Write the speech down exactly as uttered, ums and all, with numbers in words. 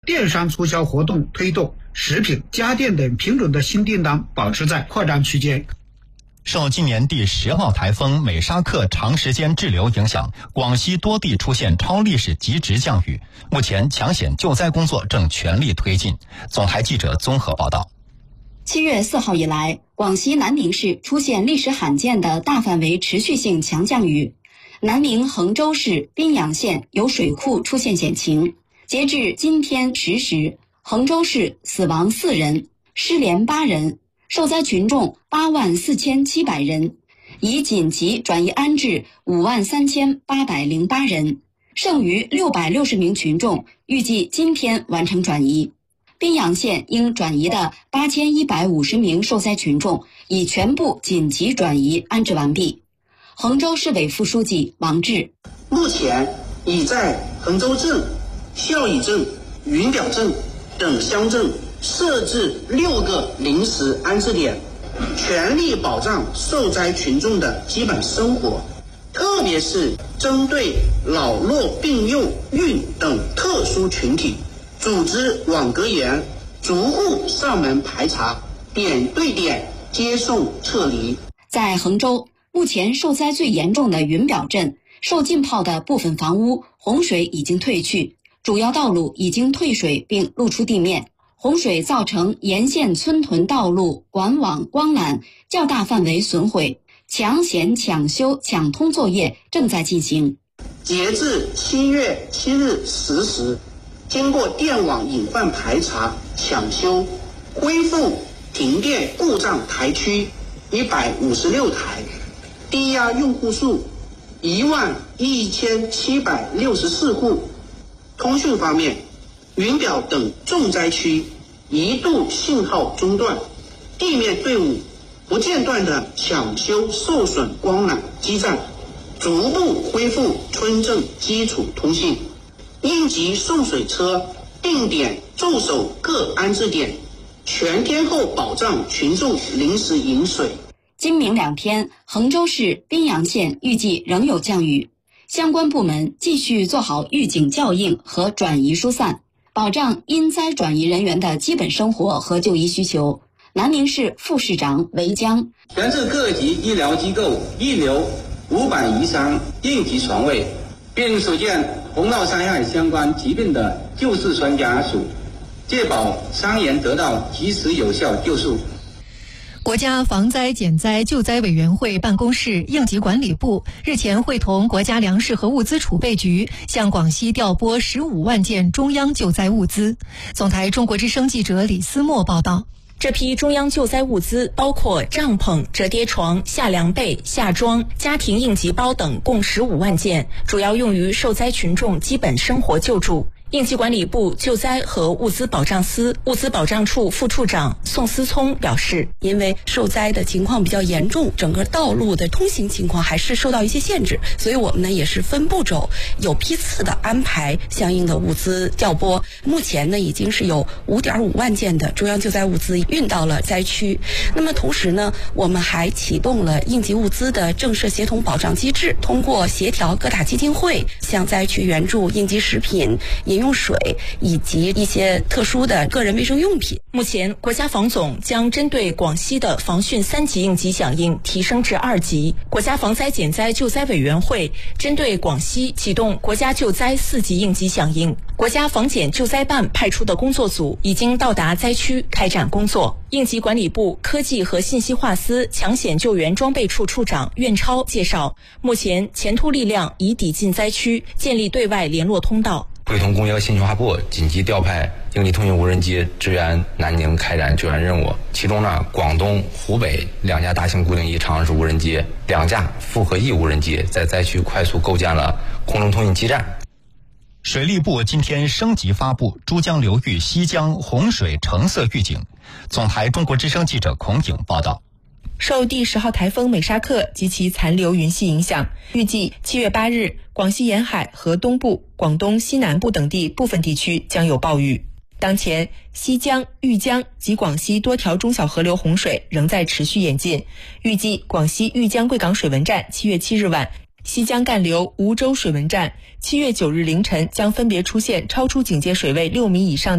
电商促销活动推动，食品、家电等品种的新订单保持在扩张区间。 受今年第十号台风美沙克长时间滞留影响，广西多地出现超历史极值降雨，目前抢险救灾工作正全力推进。总台记者综合报道。 七月四号以来，广西南宁市出现历史罕见的大范围持续性强降雨。南宁衡州市宾阳县有水库出现险情，截至今天十时，衡州市死亡四人，失联八人，受灾群众八万四千七百人，已紧急转移安置五万三千八百零八人，剩余六百六十名群众预计今天完成转移。宾阳县应转移的八千一百五十名受灾群众已全部紧急转移安置完毕。衡州市委副书记王志， 目前已在衡州镇、孝义镇、云表镇等乡镇设置六个临时安置点，全力保障受灾群众的基本生活，特别是针对老弱病幼孕等特殊群体，组织网格员逐户上门排查，点对点接送撤离。 在衡州，目前受灾最严重的云表镇，受浸泡的部分房屋洪水已经退去，主要道路已经退水并露出地面。洪水造成沿线村屯道路、管网、光缆较大范围损毁，抢险、抢修、抢通作业正在进行。 截至七月七日十时，经过电网隐患排查、抢修，恢复停电故障台区一百五十六台，低压用户数一万一千七百六十四户。通讯方面，云表等重灾区一度信号中断，地面队伍不间断地抢修受损光缆基站，逐步恢复村镇基础通信。应急送水车定点驻守各安置点，全天候保障群众临时饮水。 今明两天，衡州市宾阳县预计仍有降雨，相关部门继续做好预警校应和转移疏散，保障因灾转移人员的基本生活和就医需求。南宁市副市长韦江， 全市各级医疗机构预留五百余张应急床位，并组建洪涝灾害相关疾病的救治专家组，确保伤员得到及时有效救助。 国家防灾减灾救灾委员会办公室应急管理部日前会同国家粮食和物资储备局向广西调拨十五万件中央救灾物资。总台中国之声记者李思墨报道。 这批中央救灾物资包括帐篷、折叠床、夏凉被、夏装、家庭应急包等，共十五万件，主要用于受灾群众基本生活救助。应急管理部救灾和物资保障司物资保障处副处长宋思聪表示， 因为受灾的情况比较严重，整个道路的通行情况还是受到一些限制，所以我们呢也是分步骤、有批次的安排相应的物资调拨。目前呢已经是有 五点五万件的中央救灾物资运到了灾区。那么同时呢，我们还启动了应急物资的政策协同保障机制，通过协调各大基金会向灾区援助应急食品、饮用水以及一些特殊的个人卫生用品。 目前，国家防总将针对广西的防汛三级应急响应提升至二级。国家防灾减灾救灾委员会针对广西启动国家救灾四级应急响应。国家防减救灾办派出的工作组已经到达灾区开展工作。应急管理部科技和信息化司抢险救援装备处处长苑超介绍，目前前突力量已抵近灾区，建立对外联络通道。 会同公交信息化部紧急调派应急通讯无人机支援南宁开展救援任务。其中呢，广东、湖北两架大型固定翼长式无人机，两架复合翼无人机在灾区快速构建了空中通讯基站。 水利部今天升级发布珠江流域西江洪水橙色预警。总台中国之声记者孔颖报道。 受第十号台风美沙克及其残留云系影响，预计七月八日，广西沿海和东部、广东西南部等地部分地区将有暴雨。当前，西江、豫江及广西多条中小河流洪水仍在持续演进。预计广西豫江贵港水文站七月七日晚，西江干流梧州水文站七月九日凌晨将分别出现超出警戒水位六米以上